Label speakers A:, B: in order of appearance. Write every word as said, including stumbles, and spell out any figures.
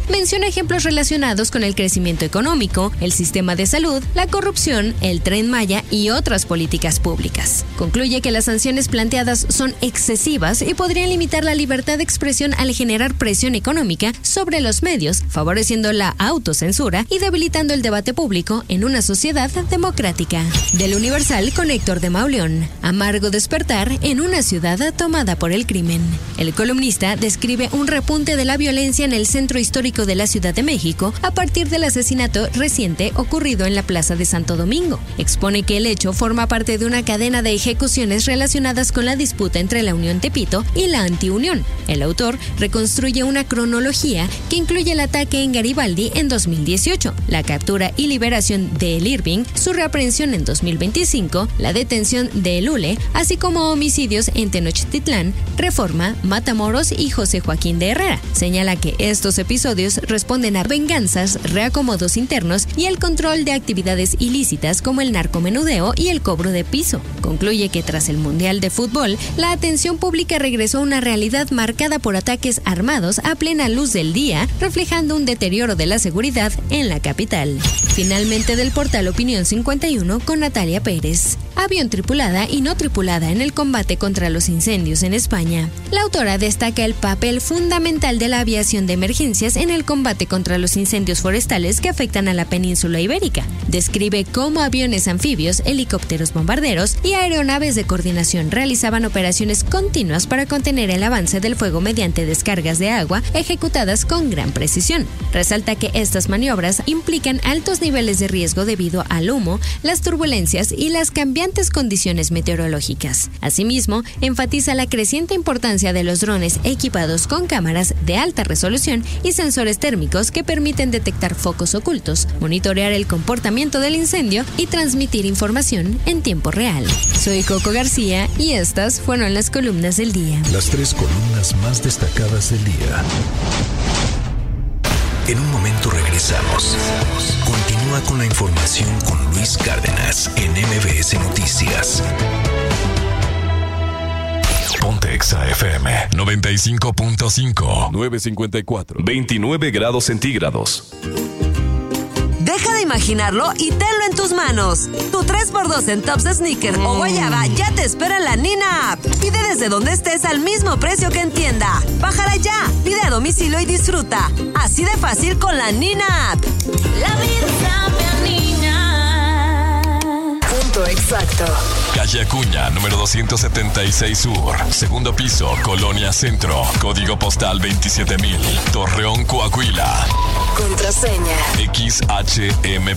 A: menciona ejemplos relacionados con el crecimiento económico, el sistema de salud, la corrupción, el Tren Maya y otras políticas públicas. Concluye que las sanciones planteadas son excesivas y podrían limitar la libertad de expresión al generar presión económica sobre los medios, favoreciendo la autocensura y debilitando el debate público en una sociedad democrática. Del Universal con Héctor de Mauleón. Amargo despertar en una ciudad tomada por el crimen. El columnista describe un repunte de la violencia en el centro histórico de la Ciudad de México a partir del asesinato reciente ocurrido en la Plaza de Santo Domingo. Expone que el hecho forma parte de una cadena de ejecuciones relacionadas con la disputa entre la Unión Tepito y la Antiunión. El autor reconstruye una cronología que incluye el ataque en Garibaldi en dos mil dieciocho, la captura y liberación de El Irving, su reaprehensión en dos mil veinticinco, la detención de El Ule, así como homicidios en Tenochtitlán, Reforma, Matamoros y José Joaquín de Herrera. Señala que estos episodios responden a venganzas, reacomodos internos y el control de actividades ilícitas como el narcomenudeo y el cobro de piso. Concluye que tras el Mundial de Fútbol, la atención pública regresó a una realidad marcada por ataques armados a plena luz del día, reflejando un deterioro de la seguridad en la capital. Finalmente, del portal Opinión cincuenta y uno con Natalia Pérez. Avión tripulada y no tripulada en el combate contra los incendios en España. La autora destaca el papel fundamental de la aviación de emergencias en el combate contra los incendios forestales que afectan a la península ibérica. Describe cómo aviones anfibios, helicópteros bombarderos y aeronaves de coordinación realizaban operaciones continuas para contener el avance del fuego mediante descargas de agua ejecutadas con gran precisión. Resalta que estas maniobras implican altos niveles de riesgo debido al humo, las turbulencias y las cambiantes condiciones meteorológicas. Asimismo, enfatiza la creciente importancia de los drones equipados con cámaras de alta resolución y sensores térmicos que permiten detectar focos ocultos, monitorear el comportamiento del incendio y transmitir información en tiempo real. Soy Coco García y estas fueron las columnas del día.
B: Las tres columnas más destacadas del día. En un momento regresamos. Continúa con la información con Luis Cárdenas en M B S Noticias. Ponte Exa F M noventa y cinco punto cinco.
C: nueve cincuenta y cuatro. veintinueve grados centígrados.
D: Deja de imaginarlo y tenlo en tus manos. Tu tres por dos en tops de sneaker o guayaba ya te espera en la Nina App. Pide desde donde estés al mismo precio que en tienda. Bájala ya, pide a domicilio y disfruta. Así de fácil con la Nina App.
E: La vida sabe a Nina.
D: Punto exacto.
C: Calle Acuña, número doscientos setenta y seis Sur. Segundo piso, Colonia Centro. Código postal veintisiete mil. Torreón, Coahuila.
D: Contraseña.
C: X H M